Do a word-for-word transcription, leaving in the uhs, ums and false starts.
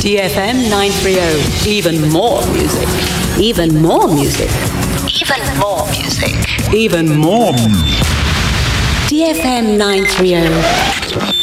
D F M nine thirty. Even more music. Even more music. Even more music. Even more. D F M nine thirty.